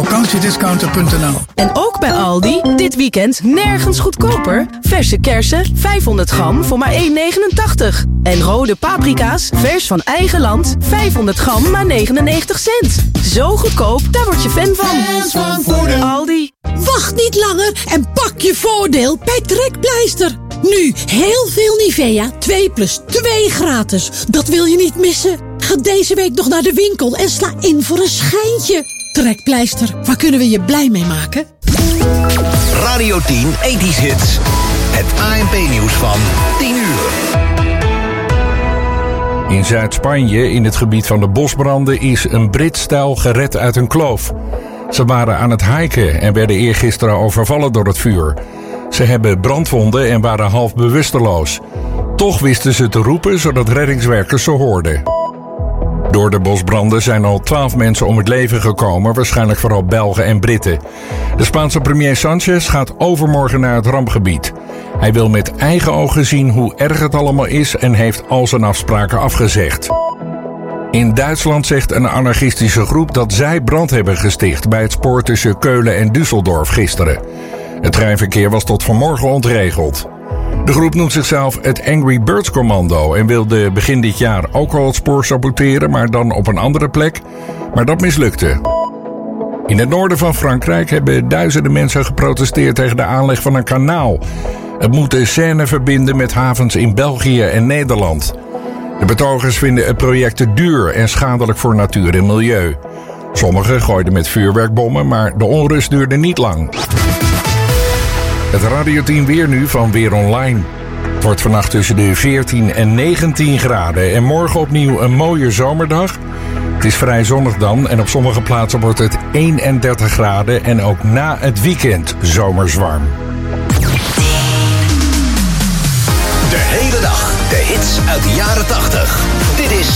vakantiediscounter.nl. En ook bij Aldi, dit weekend nergens goedkoper. Verse kersen, 500 gram voor maar €1,89. En rode paprika's, vers van eigen land, 500 gram maar 99 cent. Zo goedkoop, daar word je fan van. Aldi. Wacht niet langer en pak je voordeel bij Trekpleister. Nu heel veel Nivea 2+2 gratis. Dat wil je niet missen. Ga deze week nog naar de winkel en sla in voor een schijntje. Trekpleister, waar kunnen we je blij mee maken? Radio 10 80's Hits. Het ANP-nieuws van 10 uur. In Zuid-Spanje, in het gebied van de bosbranden, is een Brit stel gered uit een kloof. Ze waren aan het hiken en werden eergisteren overvallen door het vuur. Ze hebben brandwonden en waren half bewusteloos. Toch wisten ze te roepen, zodat reddingswerkers ze hoorden. Door de bosbranden zijn al 12 mensen om het leven gekomen, waarschijnlijk vooral Belgen en Britten. De Spaanse premier Sanchez gaat overmorgen naar het rampgebied. Hij wil met eigen ogen zien hoe erg het allemaal is en heeft al zijn afspraken afgezegd. In Duitsland zegt een anarchistische groep dat zij brand hebben gesticht bij het spoor tussen Keulen en Düsseldorf gisteren. Het treinverkeer was tot vanmorgen ontregeld. De groep noemt zichzelf het Angry Birds Commando en wilde begin dit jaar ook al het spoor saboteren, maar dan op een andere plek. Maar dat mislukte. In het noorden van Frankrijk hebben duizenden mensen geprotesteerd tegen de aanleg van een kanaal. Het moet de Seine verbinden met havens in België en Nederland. De betogers vinden het project te duur en schadelijk voor natuur en milieu. Sommigen gooiden met vuurwerkbommen, maar de onrust duurde niet lang. Het Radio 10 weer nu van Weer Online. Het wordt vannacht tussen de 14 en 19 graden en morgen opnieuw een mooie zomerdag. Het is vrij zonnig dan en op sommige plaatsen wordt het 31 graden en ook na het weekend zomers warm. De hele dag de hits uit de jaren 80. Dit is